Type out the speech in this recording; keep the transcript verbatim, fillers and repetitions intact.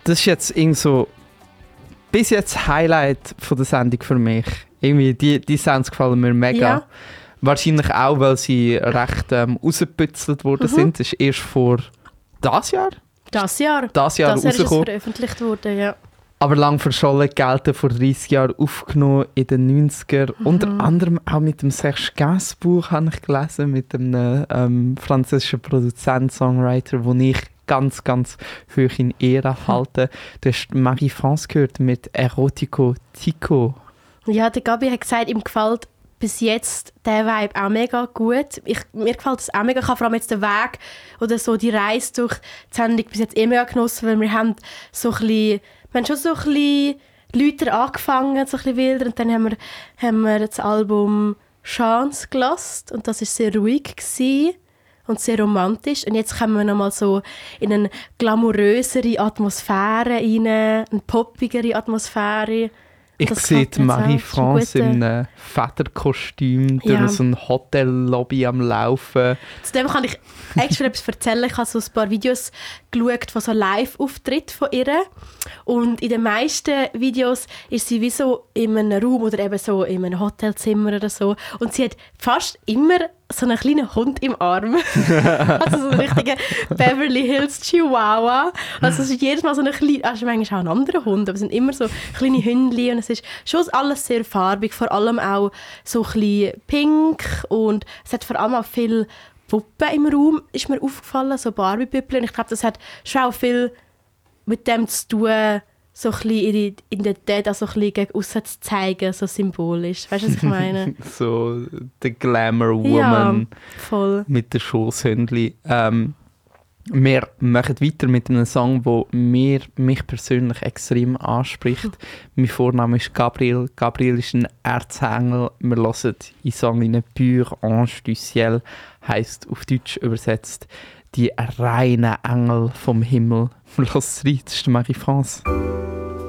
Das ist jetzt irgend so bis jetzt das Highlight von der Sendung für mich. Irgendwie, die, die Sounds gefallen mir mega. Ja. Wahrscheinlich auch, weil sie recht ähm, rausgeputzelt worden Mhm. sind. Das ist erst vor das Jahr? Das Jahr. Das Jahr Das Jahr ist es rausgekommen. veröffentlicht worden, ja. Aber lang verschollen, gelten vor dreissig Jahren aufgenommen in den neunziger. Mhm. Unter anderem auch mit dem Serge Gainsbourg habe ich gelesen, mit einem ähm, französischen Produzent, Songwriter, den ich ganz, ganz hoch in Ehre halte. Du hast Marie-France gehört mit Erotico Tico. Ja, der Gabi hat gesagt, ihm gefällt bis jetzt der Vibe auch mega gut. Ich, mir gefällt es auch mega. Ich habe vor allem jetzt den Weg oder so die Reise durch die Sendung bis jetzt eh mega genossen, weil wir haben so ein bisschen, wir haben schon so ein bisschen Leute angefangen, so ein bisschen wilder, und dann haben wir, haben wir das Album «Chance» gehört und das war sehr ruhig gewesen und sehr romantisch. Und jetzt kommen wir nochmal so in eine glamourösere Atmosphäre rein, eine poppigere Atmosphäre. Ich Das sehe gefällt mir jetzt auch. Marie-France Das ist ein in guter- einem Federkostüm Ja. durch so ein Hotellobby am Laufen. Zu dem kann ich extra etwas erzählen. Ich habe so ein paar Videos geschaut von so Live-Auftritten von ihr. Und in den meisten Videos ist sie wie so in einem Raum oder eben so in einem Hotelzimmer oder so. Und sie hat fast immer so einen kleinen Hund im Arm. Also so einen richtigen Beverly Hills Chihuahua. Also es ist jedes Mal so ein kleiner, also manchmal auch ein anderer Hund, aber es sind immer so kleine Hündchen und es ist schon alles sehr farbig, vor allem auch so ein bisschen pink und es hat vor allem auch viel Puppen im Raum, ist mir aufgefallen, so Barbie-Puppen. Und ich glaube, das hat schon auch viel mit dem zu tun, so ein bisschen ihre Identität auch so ein bisschen gegen aussen zu zeigen, so symbolisch. Weißt du, was ich meine? So der Glamour Ja, Woman voll. mit den Schosshündchen. Ähm, wir machen weiter mit einem Song, der mir, mich persönlich extrem anspricht. Mein Vorname ist Gabriel. Gabriel ist ein Erzengel. Wir hören in Song in «Pur Ange du Ciel», heisst auf Deutsch übersetzt «Die reinen Engel vom Himmel». Wir hören rein, das ist Marie-France.